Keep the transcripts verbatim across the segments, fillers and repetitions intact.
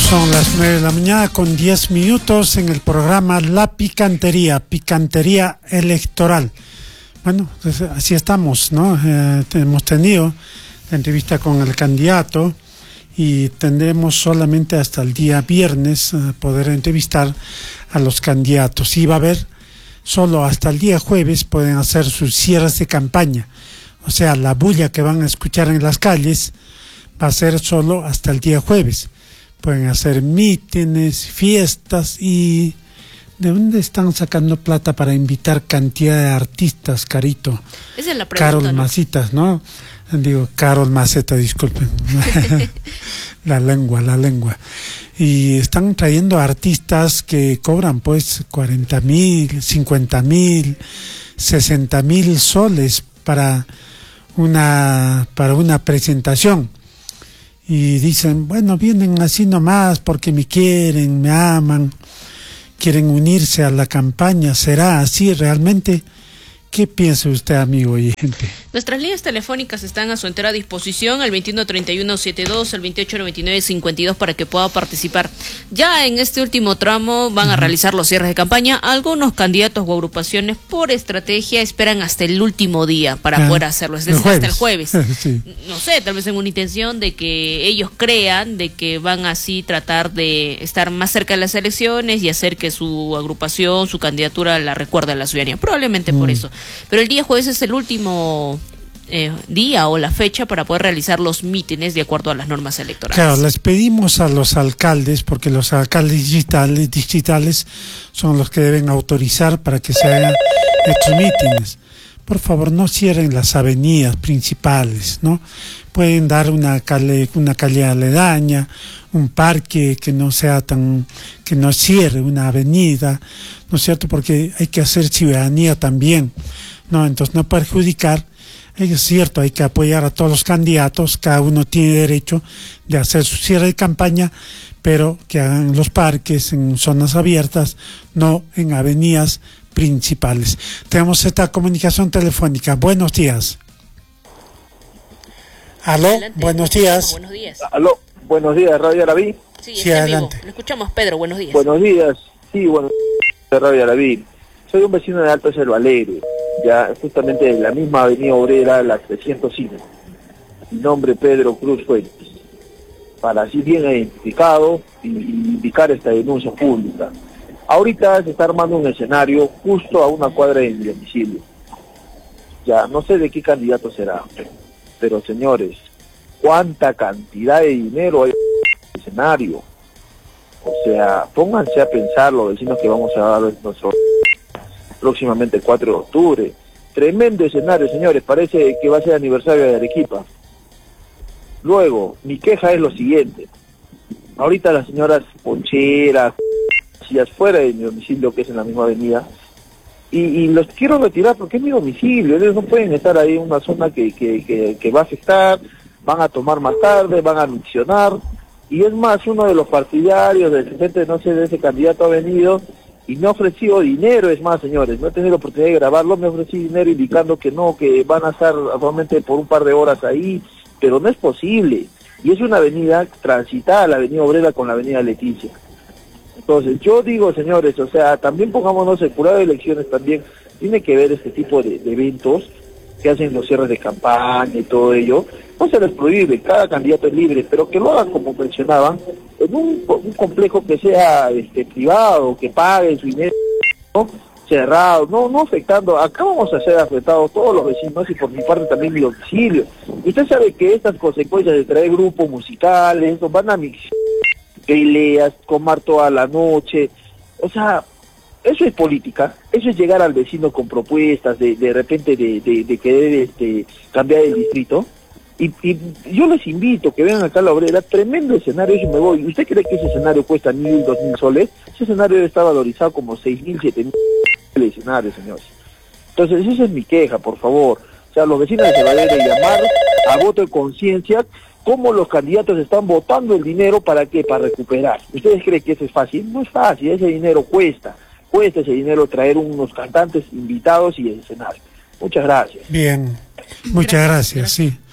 Son las nueve de la mañana con diez minutos en el programa La Picantería, Picantería Electoral. Bueno, pues así estamos, ¿no? Eh, hemos tenido la entrevista con el candidato y tendremos solamente hasta el día viernes eh, poder entrevistar a los candidatos. Y va a haber solo hasta el día jueves pueden hacer sus cierres de campaña. O sea, la bulla que van a escuchar en las calles va a ser solo hasta el día jueves. Pueden hacer mítines, fiestas y... ¿De dónde están sacando plata para invitar cantidad de artistas, Carito? Esa es la pregunta, Carol ¿no? Macitas, ¿no? Digo, Carol Maceta, disculpen. la lengua, la lengua. Y están trayendo artistas que cobran pues cuarenta mil, cincuenta mil, sesenta mil soles para una, para una presentación. Y dicen, bueno, vienen así nomás porque me quieren, me aman, quieren unirse a la campaña. ¿Será así realmente? ¿Qué piensa usted, amigo y gente? Nuestras líneas telefónicas están a su entera disposición, al veintiuno treinta y uno setenta y dos, al veintiocho noventa y nueve cincuenta y dos, para que pueda participar. Ya en este último tramo van a realizar los cierres de campaña. Algunos candidatos o agrupaciones, por estrategia, esperan hasta el último día para ah, poder hacerlo, es decir, hasta el jueves. Sí. No sé, tal vez en una intención de que ellos crean de que van así tratar de estar más cerca de las elecciones y hacer que su agrupación, su candidatura la recuerde a la ciudadanía. Probablemente mm. por eso. Pero el día jueves es el último eh, día o la fecha para poder realizar los mítines de acuerdo a las normas electorales. Claro, les pedimos a los alcaldes, porque los alcaldes digitales, digitales son los que deben autorizar para que se hagan estos mítines. Por favor, no cierren las avenidas principales, ¿no? Pueden dar una calle, una calle aledaña, un parque que no sea tan, que no cierre una avenida, ¿no es cierto? Porque hay que hacer ciudadanía también, ¿no? Entonces no perjudicar. Es cierto, hay que apoyar a todos los candidatos, cada uno tiene derecho de hacer su cierre de campaña, pero que hagan en los parques, en zonas abiertas, no en avenidas principales. Tenemos esta comunicación telefónica. Buenos días. Aló, adelante. Buenos días. Buenos días. Aló, buenos días, Radio Arabí. Sí, sí, adelante. Lo escuchamos, Pedro, buenos días. Buenos días, sí, buenos días, Radio Arabí. Soy un vecino de Alto Cerro Alegre, ya justamente en la misma avenida Obrera, la trescientos cinco. Mi nombre Pedro Cruz Fuentes, para así bien identificado y indicar esta denuncia pública. Ahorita se está armando un escenario justo a una cuadra de mi domicilio. Ya, no sé de qué candidato será, pero señores, ¿cuánta cantidad de dinero hay en el escenario? O sea, pónganse a pensar los vecinos que vamos a dar nuestro próximamente el cuatro de octubre. Tremendo escenario, señores, parece que va a ser aniversario de Arequipa. Luego, mi queja es lo siguiente. Ahorita las señoras poncheras, sillas fuera de mi domicilio, que es en la misma avenida, y, y los quiero retirar porque es mi domicilio. Ellos no pueden estar ahí en una zona que, que, que, que va a afectar, van a tomar más tarde, van a miccionar. Y es más, uno de los partidarios del frente, no sé, de ese candidato ha venido y me ha ofrecido dinero. Es más, señores, no he tenido la oportunidad de grabarlo, me ha ofrecido dinero indicando que no, que van a estar actualmente por un par de horas ahí, pero no es posible. Y es una avenida transitada, la avenida Obrera con la avenida Leticia. Entonces, yo digo, señores, o sea, también pongámonos el jurado de elecciones, también tiene que ver este tipo de, de eventos que hacen los cierres de campaña y todo ello. No se les prohíbe, cada candidato es libre, pero que lo hagan como mencionaban, en un, un complejo que sea este privado, que pague su dinero, ¿no? Cerrado, no no afectando. Acá vamos a ser afectados todos los vecinos y por mi parte también mi domicilio. Y usted sabe que estas consecuencias de traer grupos musicales, estos van a mixar, peleas, comar toda la noche, o sea, eso es política, eso es llegar al vecino con propuestas de de repente de, de, de querer este cambiar el distrito. Y, y yo les invito que vengan acá a la Obrera, tremendo escenario, yo me voy. ¿Usted cree que ese escenario cuesta mil, dos mil soles? Ese escenario está valorizado como seis mil, siete mil el escenario, señores. Entonces, esa es mi queja, por favor. O sea, los vecinos de Cerradera y llamar a voto de conciencia cómo los candidatos están votando el dinero, ¿para qué? Para recuperar. ¿Ustedes creen que eso es fácil? No es fácil, ese dinero cuesta. Cuesta ese dinero traer unos cantantes invitados y el escenario. Muchas gracias. Bien, muchas gracias, gracias, sí.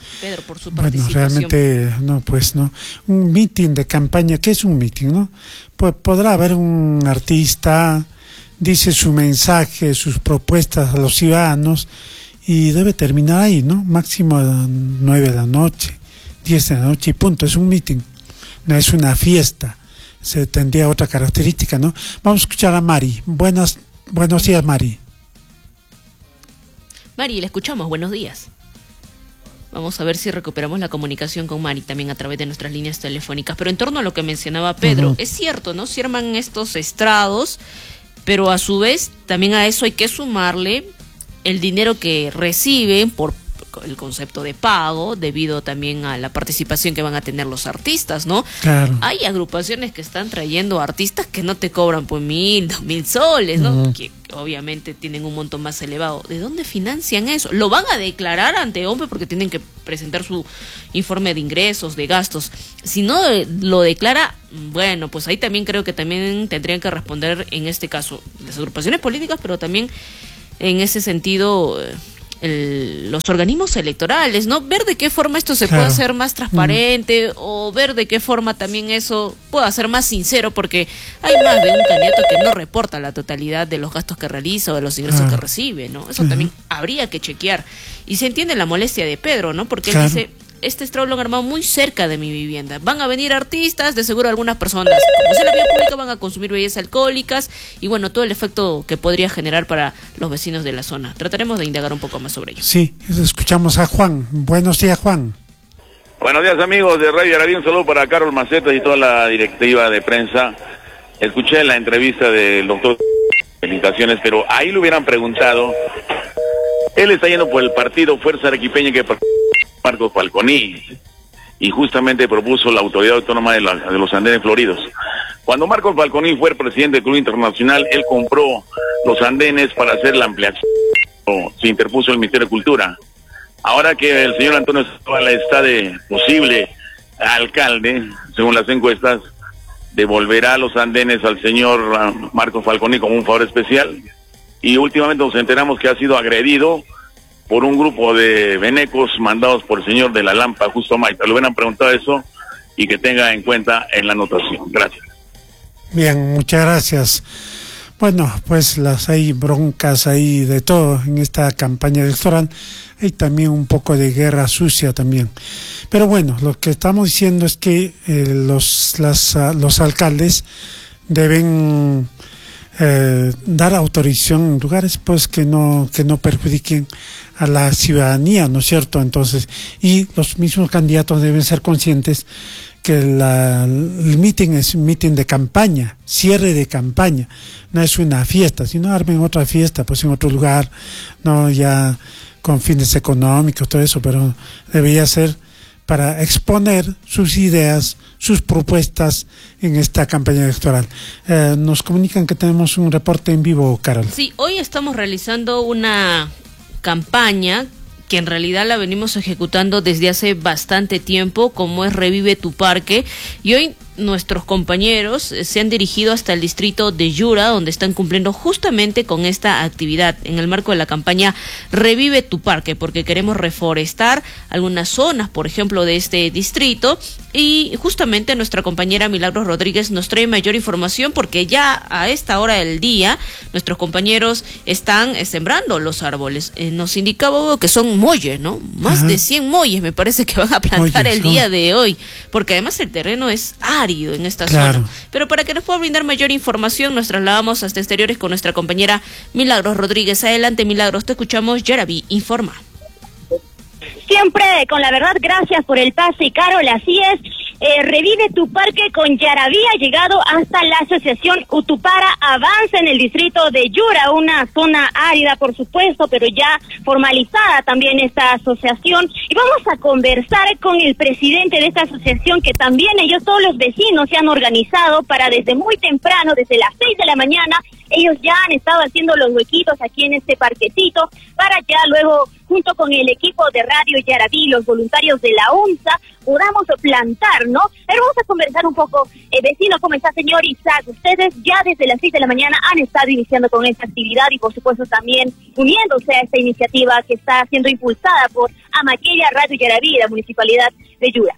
Pedro, por su Bueno, participación. realmente, no, pues no. Un mitin de campaña, ¿qué es un mitin, no? Pues podrá haber un artista, dice su mensaje, sus propuestas a los ciudadanos y debe terminar ahí, ¿no? Máximo a las nueve de la noche, diez de la noche y punto. Es un mitin, no es una fiesta. Se tendría otra característica, ¿no? Vamos a escuchar a Mari. Buenas, buenos días, Mari. Mari, la escuchamos, buenos días. Vamos a ver si recuperamos la comunicación con Mari también a través de nuestras líneas telefónicas. Pero en torno a lo que mencionaba Pedro, uh-huh. es cierto, ¿no? Se arman estos estrados, pero a su vez también a eso hay que sumarle el dinero que reciben por el concepto de pago, debido también a la participación que van a tener los artistas, ¿no? Claro. Hay agrupaciones que están trayendo artistas que no te cobran por mil, dos mil soles, ¿no? Uh-huh. Que obviamente tienen un monto más elevado. ¿De dónde financian eso? Lo van a declarar ante OMPE porque tienen que presentar su informe de ingresos, de gastos. Si no lo declara, bueno, pues ahí también creo que también tendrían que responder en este caso las agrupaciones políticas, pero también en ese sentido El, los organismos electorales, ¿no? Ver de qué forma esto se claro. puede hacer más transparente mm. o ver de qué forma también eso pueda ser más sincero, porque hay más de un candidato que no reporta la totalidad de los gastos que realiza o de los ingresos claro. que recibe, ¿no? Eso uh-huh. también habría que chequear. Y se entiende la molestia de Pedro, ¿no? Porque claro. él dice, este estrado lo han armado muy cerca de mi vivienda. Van a venir artistas, de seguro algunas personas, como es en la vía pública, van a consumir bebidas alcohólicas y bueno, todo el efecto que podría generar para los vecinos de la zona. Trataremos de indagar un poco más sobre ello. Sí, escuchamos a Juan. Buenos días, Juan. Buenos días, amigos de Radio Arabí. Un saludo para Carol Macetas y toda la directiva de prensa. Escuché la entrevista del doctor Felicitaciones, pero ahí le hubieran preguntado. Él está yendo por el partido Fuerza Arequipeña que Marcos Falconi, y justamente propuso la Autoridad Autónoma de, la, de los Andenes Floridos. Cuando Marcos Falconi fue el presidente del Club Internacional, él compró los andenes para hacer la ampliación, se interpuso el Ministerio de Cultura. Ahora que el señor Antonio Zavala está de posible alcalde, según las encuestas, devolverá los andenes al señor Marcos Falconi como un favor especial, y últimamente nos enteramos que ha sido agredido por un grupo de venecos mandados por el señor de la Lampa, Justo Maita. Le hubieran preguntado eso y que tenga en cuenta en la anotación. Gracias. Bien, muchas gracias. Bueno, pues las hay broncas ahí de todo en esta campaña electoral. Hay también un poco de guerra sucia también. Pero bueno, lo que estamos diciendo es que eh, los, las, uh, los alcaldes deben Eh, dar autorización en lugares pues que no que no perjudiquen a la ciudadanía, ¿no es cierto? Entonces, y los mismos candidatos deben ser conscientes que la, el meeting es un meeting de campaña, cierre de campaña, no es una fiesta. Si no armen otra fiesta, pues en otro lugar, no ya con fines económicos, todo eso, pero debería ser para exponer sus ideas, sus propuestas en esta campaña electoral. Eh, nos comunican que tenemos un reporte en vivo, Carol. Sí, hoy estamos realizando una campaña que en realidad la venimos ejecutando desde hace bastante tiempo, como es Revive tu Parque, y hoy nuestros compañeros se han dirigido hasta el distrito de Yura, donde están cumpliendo justamente con esta actividad en el marco de la campaña Revive tu Parque, porque queremos reforestar algunas zonas, por ejemplo, de este distrito, y justamente nuestra compañera Milagros Rodríguez nos trae mayor información, porque ya a esta hora del día nuestros compañeros están eh, sembrando los árboles. Eh, nos indicaba que son molles, ¿no? Más Ajá. de cien molles me parece que van a plantar molles, el día ¿no? de hoy, porque además el terreno es árido en esta claro. zona. Pero para que nos pueda brindar mayor información, nos trasladamos hasta exteriores con nuestra compañera Milagros Rodríguez. Adelante, Milagros, te escuchamos. Yaraví informa. Siempre con la verdad, gracias por el pase, Carol, así es. Eh, Revive tu Parque con Yaraví ha llegado hasta la asociación Utupara Avanza en el distrito de Yura, una zona árida por supuesto, pero ya formalizada también esta asociación, y vamos a conversar con el presidente de esta asociación, que también ellos, todos los vecinos, se han organizado para desde muy temprano, desde las seis de la mañana, ellos ya han estado haciendo los huequitos aquí en este parquecito, para ya luego, junto con el equipo de Radio Yaraví, los voluntarios de la UNSA, podamos plantar, ¿no? Pero vamos a conversar un poco. Eh, vecino, ¿cómo está, señor Isaac? Ustedes ya desde las seis de la mañana han estado iniciando con esta actividad y, por supuesto, también uniéndose a esta iniciativa que está siendo impulsada por a Maquilla, Radio Yaraví y la Municipalidad de Yura.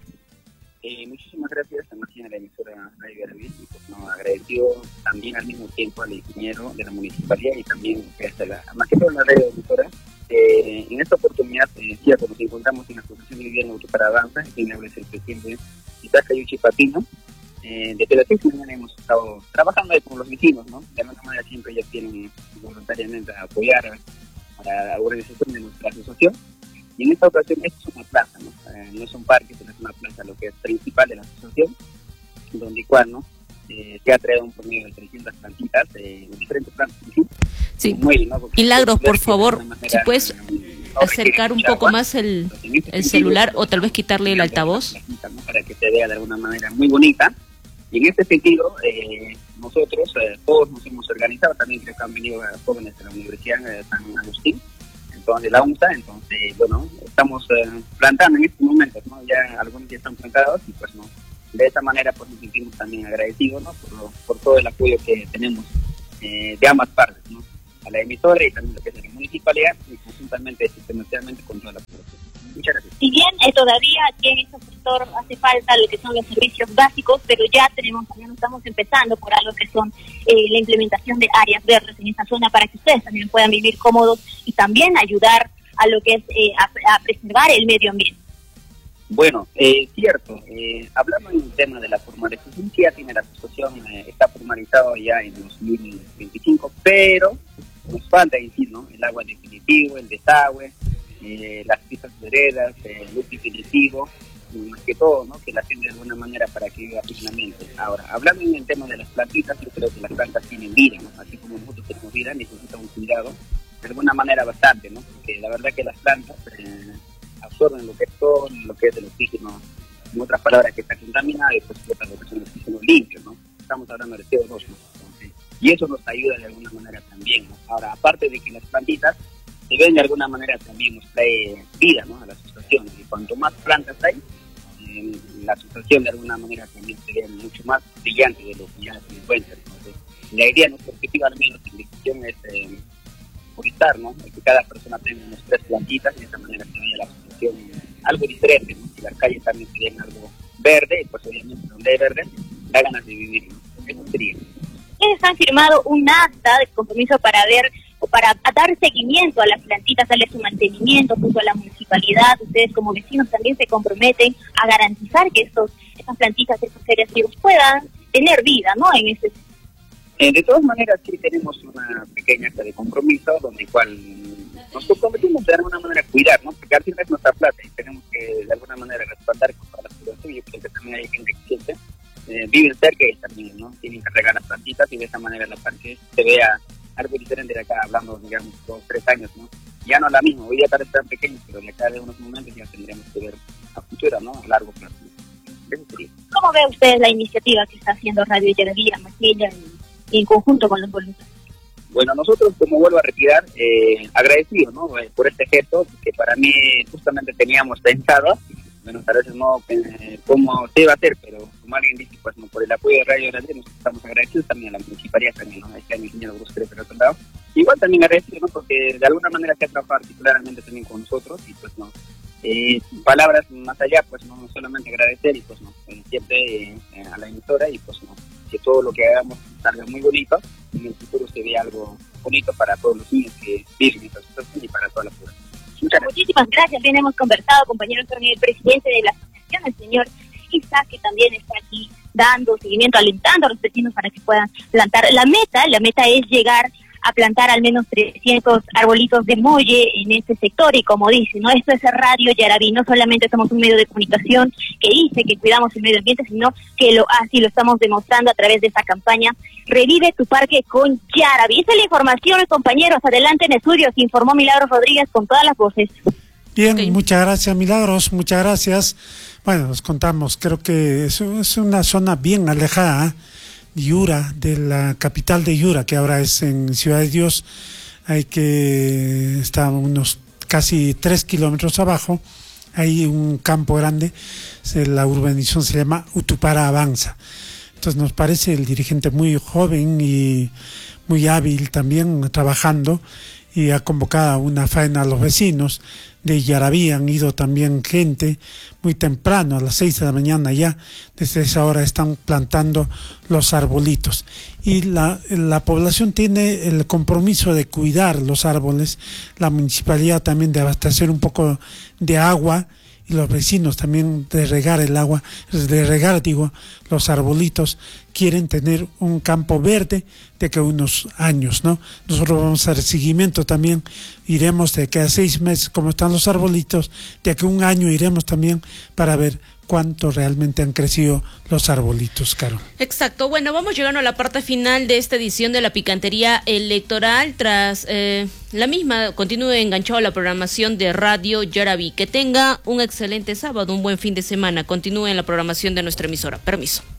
Eh, muchísimas gracias a Martina, la emisora Radio Yaraví, y pues, no, agradecido también al mismo tiempo al ingeniero de la municipalidad y también a la, más que todo la radio emisora. Eh, en esta oportunidad, eh, cierto, nos encontramos en la Asociación de Vivienda Utupara Avanza, quien habla es el presidente Itaca Yuchi Patino. Eh, desde las seis de la mañana hemos estado trabajando con los vecinos, ¿no? De alguna manera siempre ellos tienen voluntariamente a apoyar a la organización de nuestra asociación. Y en esta ocasión esto es una plaza, ¿no? Eh, no es un parque, sino es una plaza, lo que es principal de la asociación, donde igual, ¿no? Eh, se ha traído un promedio de trescientas plantitas, eh, diferentes plantas. ¿Sí? Sí. Muelle, ¿no? Milagros, por favor, si puedes acercar un poco más el, el celular o tal vez quitarle el altavoz. ¿no? Para que se vea de alguna manera muy bonita. Y en este sentido, eh, nosotros, eh, todos nos hemos organizado, también creo que han venido jóvenes de la Universidad de San Agustín, entonces de la U N S A, entonces, bueno, estamos eh, plantando en estos momentos, ¿no? Ya algunos ya están plantados y pues no, de esa manera pues nos sentimos también agradecidos, ¿no? Por, lo, por todo el apoyo que tenemos eh, de ambas partes, ¿no? A la emisora y también lo que es la municipalidad y conjuntamente, sistematicamente con toda la población. Muchas gracias. Si bien eh, todavía aquí en este sector hace falta lo que son los servicios básicos, pero ya tenemos, también estamos empezando por algo que son eh, la implementación de áreas verdes en esta zona para que ustedes también puedan vivir cómodos y también ayudar a lo que es eh, a, a preservar el medio ambiente. Bueno, eh, cierto, eh, hablando en el tema de la formalización, ya tiene la asociación, eh, está formalizado ya en dos mil veinticinco, pero nos falta decir, ¿no? El agua definitivo, el desagüe, eh, las pistas de veredas, eh, el luz definitivo, y más que todo, ¿no? Que la gente de alguna manera para que viva dignamente. Ahora, hablando en el tema de las plantitas, yo creo que las plantas tienen vida, ¿no? Así como nosotros tenemos vida, necesitan un cuidado, de alguna manera bastante, ¿no? Porque la verdad que las plantas eh, absorben lo que es todo, lo que es el oxígeno, en otras palabras, que está contaminado y pues botan lo que es el oxígeno limpio, ¿no? Estamos hablando de C O dos, ¿no? Entonces, y eso nos ayuda de alguna manera también, ¿no? Ahora, aparte de que las plantitas se ven de alguna manera también nos trae vida, ¿no? A la asociación, y cuanto más plantas hay, eh, la asociación de alguna manera también se ve mucho más brillante de lo que ya se encuentra. Entonces, la idea, nuestra objetivo al menos en la institución es eh, forestar, ¿no? Que cada persona tenga unas tres plantitas y de esta manera se vea la asociación algo diferente, ¿no? Que las calles también se vean algo verde, pues obviamente donde hay verde, da ganas de vivir, ¿no? Eso sería. Ustedes han firmado un acta de compromiso para ver o para dar seguimiento a las plantitas, darle su mantenimiento junto a la municipalidad. Ustedes como vecinos también se comprometen a garantizar que estos estas plantitas, estos seres vivos puedan tener vida, ¿no? En ese eh, de todas maneras sí tenemos una pequeña acta de compromiso donde cual nos comprometimos de alguna manera a cuidar, ¿no? Porque al final es nuestra plata y tenemos que de alguna manera respaldar con toda la población. Yo creo que también hay gente que siente eh, viven cerca y también, ¿no? Tienen que regar las plantitas y de esa manera la parque se vea algo diferente de acá, hablando, digamos, dos, tres años, ¿no? Ya no es la misma, hoy día tal vez tan pequeño, pero de acá de unos momentos ya tendremos que ver a futuro, ¿no? A largo plazo. Eso sería. ¿Cómo ve usted la iniciativa que está haciendo Radio Yaraví, Maquilla, y en conjunto con los voluntarios? Bueno, nosotros, como vuelvo a retirar, eh, agradecidos, ¿no? Eh, por este gesto que para mí justamente teníamos pensado. Bueno, tal vez no eh, cómo se iba a hacer, pero como alguien dice, pues no, por el apoyo de Radio Yaraví nos estamos agradecidos también a la municipalidad también, ¿no? Este año el ingeniero Bruce creo que lo ha lado. Igual también agradecidos, ¿no? Porque de alguna manera se ha trabajado particularmente también con nosotros y pues no, eh, palabras más allá, pues no solamente agradecer y pues no, eh, siempre eh, a la emisora y pues no, que todo lo que hagamos salga muy bonito y en el futuro se vea algo bonito para todos los niños que viven en esta situación y para toda la población. Muchas Muchísimas gracias. Bien, hemos conversado, compañeros, con el presidente de la asociación, el señor Isaac, que también está aquí dando seguimiento, alentando a los vecinos para que puedan plantar. La meta, la meta es llegar a plantar al menos trescientos arbolitos de molle en este sector y como dice, no, esto es Radio Yaraví, no solamente somos un medio de comunicación que dice que cuidamos el medio ambiente, sino que lo así lo estamos demostrando a través de esta campaña Revive tu parque con Yaraví. Esa es la información, compañeros, adelante en estudios, informó Milagros Rodríguez con todas las voces. Bien, okay. Muchas gracias, Milagros, muchas gracias. Bueno, nos contamos, creo que es, es una zona bien alejada, ¿eh? Yura, de la capital de Yura, que ahora es en Ciudad de Dios, hay que está unos casi tres kilómetros abajo, hay un campo grande, la urbanización se llama Utupara Avanza. Entonces nos parece el dirigente muy joven y muy hábil también trabajando y ha convocado a una faena a los vecinos de Yaraví. Han ido también gente muy temprano, a las seis de la mañana ya, desde esa hora están plantando los arbolitos. Y la, la población tiene el compromiso de cuidar los árboles, la municipalidad también de abastecer un poco de agua, y los vecinos también de regar el agua, de regar, digo, los arbolitos. Quieren tener un campo verde de que unos años, ¿no? Nosotros vamos a hacer seguimiento también, iremos de que a seis meses, como están los arbolitos, de que un año iremos también para ver cuánto realmente han crecido los arbolitos, Caro. Exacto. Bueno, vamos llegando a la parte final de esta edición de la Picantería Electoral. Tras eh, la misma, continúe enganchado a la programación de Radio Yaraví. Que tenga un excelente sábado, un buen fin de semana. Continúe en la programación de nuestra emisora. Permiso.